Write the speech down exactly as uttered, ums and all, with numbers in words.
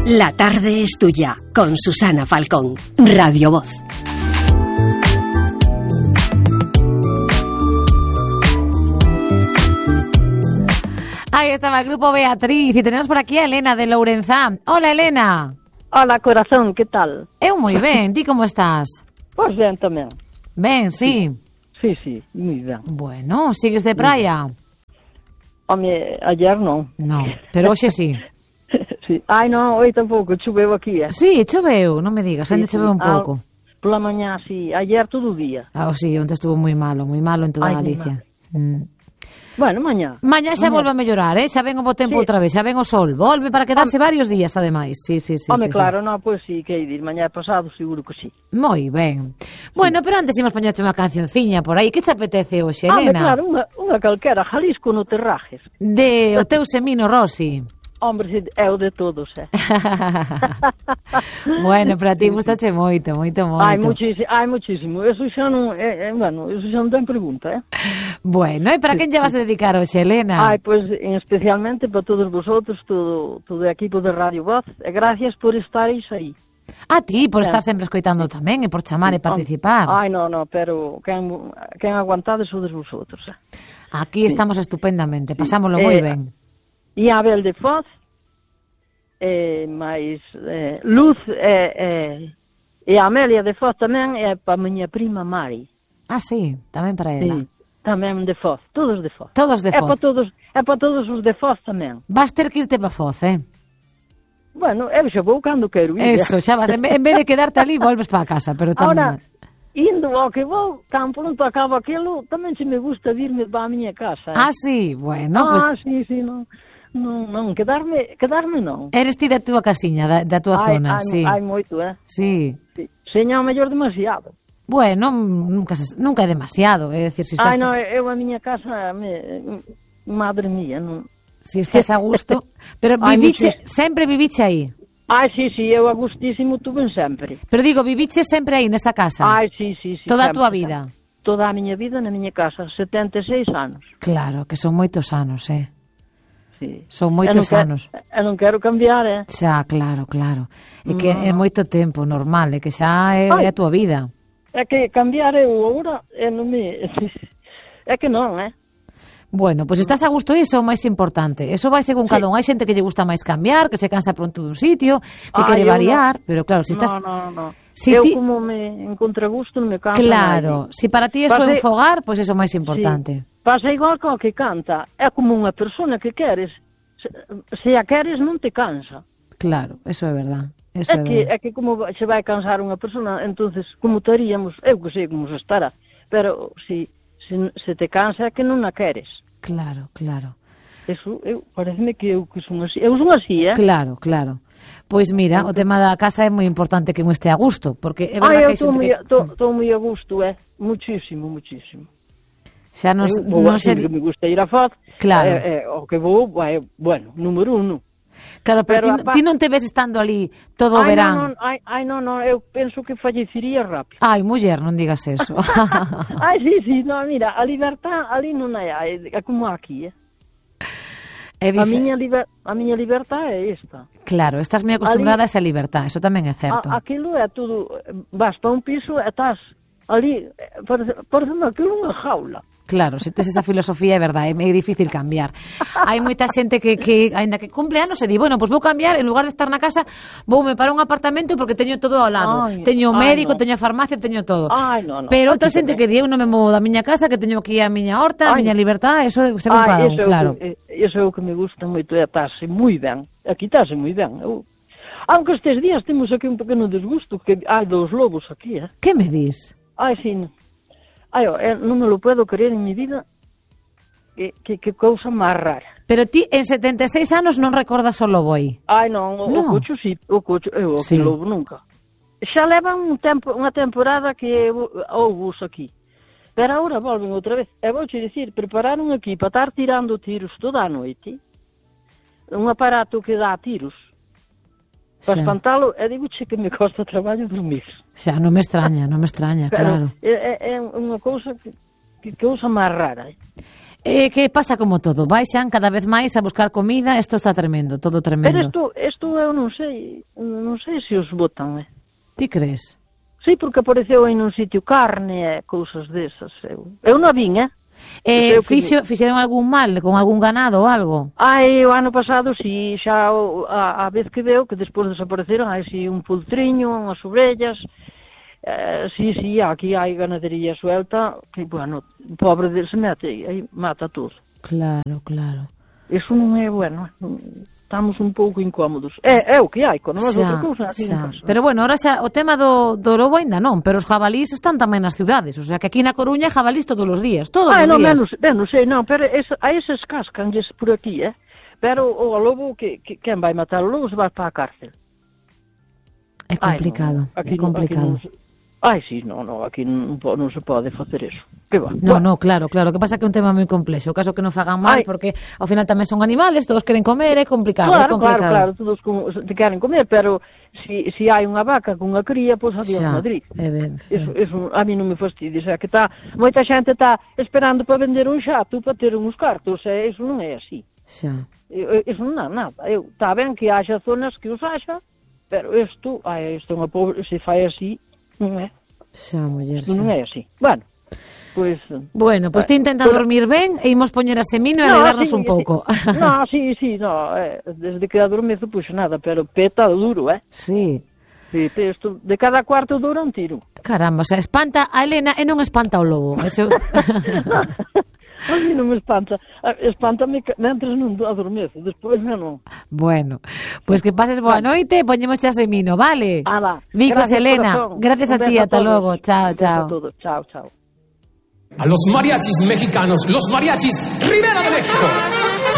La tarde es tuya, con Susana Falcón, Radio Voz. Ahí estaba el grupo Beatriz y tenemos por aquí a Elena de Lourenzá. Hola, Elena. Hola, corazón, que tal? Eu moi ben, ti como estás? Pois ben tamén. Ben, sí. Sí, sí, moi ben. Bueno, sigues de praia? Home, ayer non. No, pero hoxe sí. Sí. Ai, non, hoy tampouco, choveu aquí, eh? Sí, choveu, non me digas, ainda Sí, choveu un sí. pouco. Ah, pola mañá, sí, ayer todo o día. Ah, sí, onte estuvo moi malo, moi malo en toda Ai, Galicia. Mm. Bueno, mañá. Mañá xa Mañá. volve a mellorar, eh? Xa ven o bo tempo Sí. outra vez, xa ven o sol. Volve para quedarse varios días, ademais. Sí, sí, sí. Home, sí, claro, non, pois sí, que dir, mañá pasado seguro que sí. Moi ben. Bueno, pero antes imos poñerte unha cancionciña por aí. Que te apetece hoxe, Home, Elena? claro, unha, unha calquera, Jalisco no Terrajes. De o teu Semino Rossi. Hombre, sí, é o de todos, eh? Bueno, para ti gustache moito, moito, moito. Ai, muchísimo, ai, muchísimo. Eso xa non, é, é, bueno, eso xa non ten pregunta, eh? Bueno, e para quen lle vas a dedicar hoxe, Elena? Ai, pois, pues, especialmente para todos vosotros, todo, todo o equipo de Radio Voz, e gracias por estareis aí. A ti, por estar sempre escoitando tamén, e por chamar e participar. Ai, non, non, pero quen, quen aguantades sodes vosotros, eh? Aquí estamos estupendamente, pasámoslo moi Eh, ben. E a Abel de Foz, e máis eh, Luz e, e, e a Amelia de Foz tamén é para a miña prima Mari. Ah, sí, tamén para ela. Sí, tamén de Foz, todos de Foz. Todos de É para Foz. todos, é para todos os de Foz tamén. Vas ter que irte para Foz, eh? Bueno, eu xa vou cando quero ir. Eso, xa vas, en vez, en vez de quedarte ali, volves para casa, pero tamén... Ahora, indo ao que vou, tan pronto acabo aquilo, tamén se me gusta virme para a miña casa. Eh? Ah, sí, bueno, ah, pues... sí, sí, non, non, non, quedarme, quedarme non. Eres ti da túa casiña, da, da túa Hai, zona, hai, sí. hai moito, eh? Sí. Sí. Seña o mellor demasiado. Bueno, nunca, se- nunca é demasiado, é dicir, si estás, Ai, non, eu a miña casa, me, madre mía, non. si estás a gusto, pero Ai, viviche, muchis- sempre viviche aí. Ai, sí, sí, eu a gustísimo tuve sempre. Pero digo, viviche sempre aí nesa casa. Ai, sí, sí, sí. Toda a sempre, túa vida. sempre. Toda a miña vida na miña casa, setenta e seis anos. Claro, que son moitos anos, eh. Sí. Son Eu non moitos quero- anos. Eu non quero cambiar, eh? Xa, claro, claro. É que No. é moito tempo, normal, é que xa é, Ai. é a túa vida. É que cambiar eu agora, é non me... É que non, eh? Bueno, pois pues estás a gusto, iso é o máis importante. Eso vai según cada un. Hai xente que lle gusta máis cambiar, que se cansa pronto dun sitio, que Ah, quere eu variar, pero claro, si estás... No, no, no. Si eu ti- como me encontre gusto non me cansa Claro, nadie. si para ti eso é un Pase- fogar, pois pues eso é o máis importante. Sí. Pasa igual co que canta. É como unha persona que queres. Se, se a queres non te cansa. Claro, eso é verdad. Eso é, É que, verdad. é que como se vai cansar unha persona, entonces como estaríamos, eu que sei como se estará, pero si, se, se te cansa é que non a queres. Claro, claro. Eso, eu, pareceme que eu que son así. Eu son así, eh? Claro, claro. Pois mira, o tema da casa é moi importante que un este a gusto, porque é Ai, verdad eu que hai estou xente moi, que... tô, tô moi a gusto, eh? Muchísimo, muchísimo. Xa non, Eu vou non así, ser... que me gusta ir a Foz. Claro. Eh, eh, o que vou, vai, bueno, número uno. Claro, pero, pero ti, apa- ti non te ves estando ali todo o ai, verán. non, non, ai, ai, non, non, eu penso que fallecería rápido. Ai, muller, non digas eso. Ai, sí, sí, no, mira, a libertad ali non hai, hai, é como aquí, eh? É A dife- miña, liber, a miña libertad é esta. Claro, estás moi acostumbrada a esa libertad, eso tamén é certo. A, aquilo é todo, vas para un piso e estás ali, eh, parece, parece aquilo unha jaula. Claro, se tes esa filosofía é verdade, é difícil cambiar. Hai moita xente que, que aínda que cumple anos se di, bueno, pois pues vou cambiar, en lugar de estar na casa, voume para un apartamento porque teño todo ao lado. Ai, teño o ai, médico, no. teño a farmacia, teño todo. Ai, no, no. Pero outra Aquí xente tamén. que di, eu non me movo da miña casa, que teño aquí a miña horta, a Ai. miña libertad, eso se me Ai, enfada, iso é o claro. que- eh, iso é o que me gusta moito, é estarse moi ben. Aquí estarse moi ben. Eu, aunque estes días temos aquí un pequeno desgusto, que hai dos lobos aquí, eh? Que me dis? Ai, sí. Ai, oh, eh, non me lo puedo creer en mi vida. Que, que, que cousa máis rara. Pero ti en setenta e seis anos non recordas o lobo aí? Ai, non, o, No. o cocho sí, o cocho, eu Sí. sí. lobo nunca. Xa leva un tempo, unha temporada que houve aquí. Pero agora volven outra vez. E vouche dicir, prepararon aquí para estar tirando tiros toda a noite. Un aparato que dá tiros. Para Xa. espantalo, e digo che que me costa traballo dormir. Xa, non me extraña, non me extraña, Pero claro. é, é unha cousa que, que cousa máis rara. Eh? Eh, que pasa como todo, baixan cada vez máis a buscar comida, isto está tremendo, todo Pero tremendo. isto, isto eu non sei, non sei se os botan, eh. Ti crees? Sí, porque apareceu aí nun sitio carne e cousas desas, eu. Eu non vin, eh. Eh, Eu que fixo, fixeron algún mal con algún ganado ou algo? Ai, o ano pasado, si, xa o- a, a vez que veo, que despois desapareceron, hai si un pultriño, unhas ovellas, eh, si, si, aquí hai ganadería suelta, que, bueno, o pobre de se mete aí, aí mata todo. Claro, claro. Iso non é bueno, estamos un pouco incómodos. É, é o que hai, quando máis outra cousa, así xa. en casa. Pero bueno, ahora xa o tema do, do lobo ainda non, pero os jabalís están tamén nas ciudades, o sea que aquí na Coruña hai jabalís todos os días, todos Ah, os non, días. menos, menos, sei, non, pero es, a eses cascanlles por aquí, eh? Pero o lobo, que, que, quen vai matar o lobo se vai para a cárcel. É complicado, Ai, non, aquí é complicado. Non, aquí non, ai, sí, non, non, aquí non, po- non se pode facer eso. Que va? No, Bueno, no, claro, claro, que pasa que é un tema moi complexo, o caso que non fagan mal, Ai. porque ao final tamén son animales, todos queren comer, é complicado, é Claro, claro, complicado. claro, todos con, te queren comer, pero si, si hai unha vaca con unha cría, pois adiós Xa, Madrid. é ben, Eso, eso a mí non me fastidia, o sea, que tá, moita xente está esperando para vender un xato para ter uns cartos, e iso non é así. xa. Eu- Iso non dá nada. Eu, está ben que haxa zonas que os haxa, pero isto, ai, isto é unha pobre, se fai así, non é, Xa, muller, isto non xa. é así. Bueno, pois... Bueno, pois ti intenta Pero- dormir ben e imos poñer a semino e alegrarnos un pouco. Sí, no, sí, sí, no, eh, desde que adormezo, pois nada, pero peta duro, eh? Sí. Sí, isto, de cada cuarto dura un tiro. Caramba, o sea, espanta a Elena e non espanta o lobo. Eso... A mí non me espanta, A- espántame que- mentres non adormezo, despois non. Bueno, pois que pases boa noite e poñemos xa semino, vale? Ala, Vicos, gracias, Elena, corazón. gracias Un a ti, beso ata todos. logo. Chao, Un beso chao. a todos. Chao, chao. A los mariachis mexicanos, los mariachis Rivera de México.